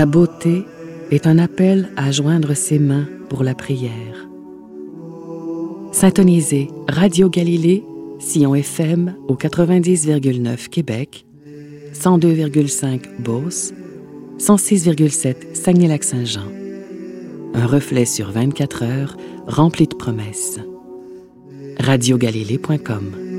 La beauté est un appel à joindre ses mains pour la prière. Syntonisez Radio Galilée, Sillon FM au 90,9 Québec, 102,5 Beauce, 106,7 Saguenay-Lac-Saint-Jean. Un reflet sur 24 heures rempli de promesses. radiogalilée.com